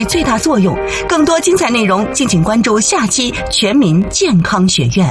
最大作用。更多精彩内容，敬请关注下期全民健康学院。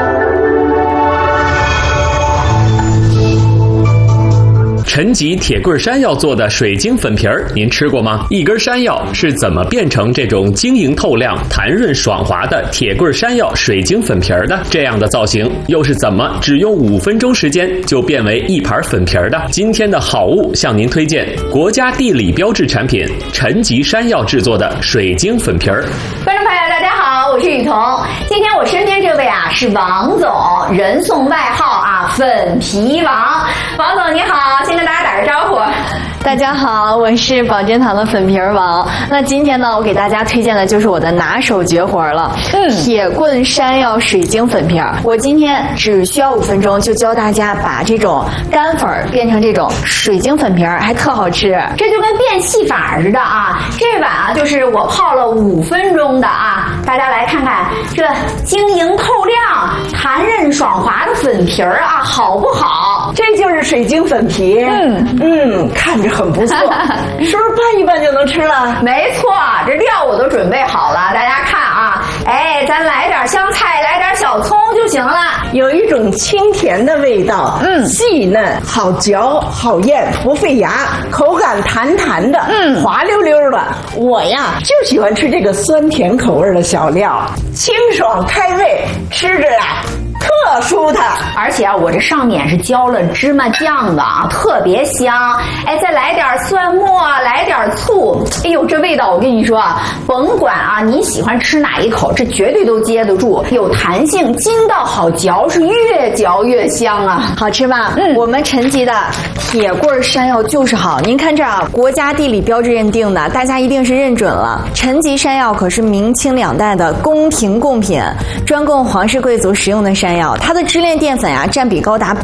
陈吉铁棍山药做的水晶粉皮儿，您吃过吗？一根山药是怎么变成这种晶莹透亮、弹润爽滑的铁棍山药水晶粉皮儿的？这样的造型又是怎么只用5分钟时间就变为一盘粉皮儿的？今天的好物向您推荐国家地理标志产品陈吉山药制作的水晶粉皮儿。 观众朋友大家好，我是雨桐。今天我身边这位是王总，人送外号粉皮王。王总你好，先跟大家打个招呼。 大家好，我是保健堂的粉皮王。那今天呢，我给大家推荐的就是我的拿手绝活了，铁棍山药水晶粉皮。我今天只需要5分钟就教大家把这种干粉变成这种水晶粉皮，还特好吃。 这就跟变戏法似的这碗就是我泡了5分钟的大家来看看这晶莹透亮、弹韧爽滑的粉皮好不好？ 这就是水晶粉皮。看着很不错，是不是拌一拌就能吃了？ 没错，这料我都准备好了，大家看咱来点香菜，来点小葱就行了。 有一种清甜的味道，细嫩，好嚼，好咽，不费牙，口感弹弹的，滑溜溜的。我就喜欢吃这个酸甜口味的小料，清爽开胃，吃着特舒坦。 而且我这上面是浇了芝麻酱的特别香。再来点蒜末，来点醋。哎呦，这味道我跟你说甭管你喜欢吃哪一口，这绝对都接得住，有弹性，筋道好嚼，是越嚼越香好吃吧？我们陈吉的铁棍山药就是好。您看这国家地理标志认定的，大家一定是认准了。陈吉山药可是明清2代的宫廷贡品，专供皇室贵族食用的山药。它的支链淀粉占比高达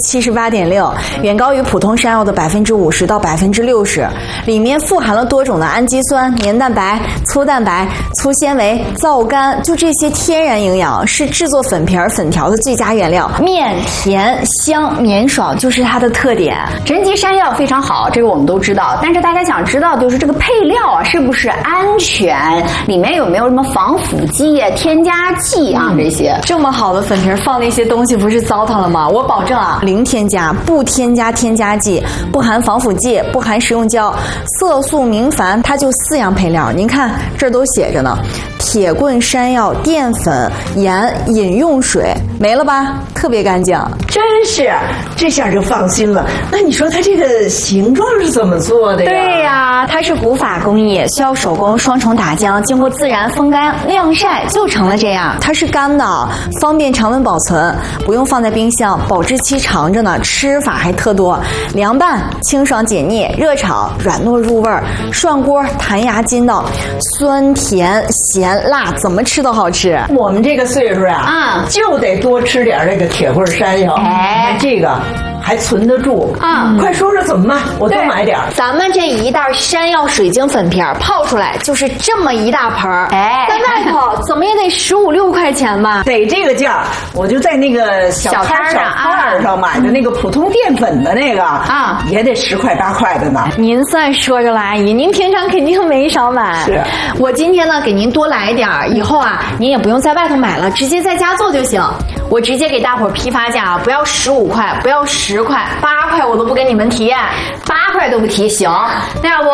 78.6%，远高于普通山药的50%到60%。里面富含了多种的氨基酸、黏蛋白、粗蛋白、粗纤维、皂苷，就这些天然营养是制作粉皮粉条的最佳原料。面甜香绵爽就是它的特点。 陈吉山药非常好，这个我们都知道，但是大家想知道就是这个配料是不是安全，里面有没有什么防腐剂添加剂这些。 这么好的粉皮放那些东西不是糟蹋了吗？我保证零添加，不添加添加剂，不含防腐剂，不含食用胶，色素明矾，它就4样配料。您看这儿都写着呢，铁棍山药、淀粉、盐、饮用水，没了吧？特别干净。 真是，这下就放心了。那你说它这个形状是怎么做的呀？ 对呀，它是古法工艺，需要手工双重打浆，经过自然风干晾晒就成了这样。它是干的，方便常温保存，不用放在冰箱，保质期长着呢，吃法还特多。凉拌清爽解腻，热炒软糯入味，涮锅弹牙筋道，酸甜咸辣怎么吃都好吃。 我们这个岁数就得多吃点这个铁棍山药。这个还存得住快说说怎么卖，我多买点。 咱们这一袋山药水晶粉皮泡出来就是这么一大盆在外头怎么也得15、16块钱吧？ 得这个价，我就在那个小摊上买的那个普通淀粉的那个也得10块8块的呢。 您算说着了，阿姨，您平常肯定没少买。 是， 我今天呢给您多来点，以后您也不用在外头买了，直接在家做就行。我直接给大伙儿批发价不要15块，不要10块，8块我都不跟你们提，8块都不提，行？那要不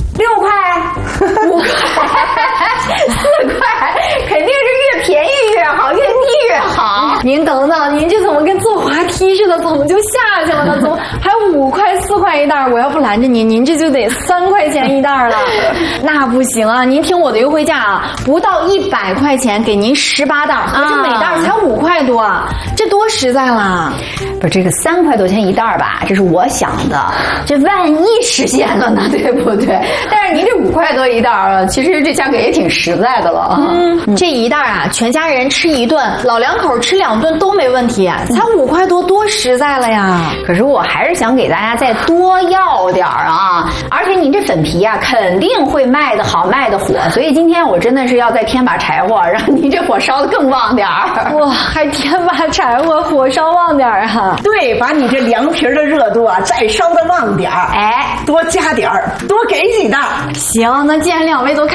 6块、5块、4块，肯定是越便宜越好，越低越好。您等等，您这怎么跟坐滑梯似的，怎么就下去了呢？怎么还5块4块一袋？我要不拦着您，您这就得3块钱一袋了。那不行您听我的优惠价不到100块钱给您18袋，这每袋才5块多，这多实在了。 不是这个3块多钱一袋吧？这是我想的，这万一实现了呢，对不对？但是您这5块多一袋其实这价格也挺实在的了。 这一袋全家人吃1顿，老两口吃2顿都没问题，才5块多，多实在了呀！ 可是我还是想给大家再多要点而且您这粉皮肯定会卖得好，卖得火，所以今天我真的是要再添把柴火，让您这火烧得更旺点哇，还添把柴火，火烧旺点对，把你这凉皮的热度再烧得旺点多加点多给几袋。 行，那既然2位都开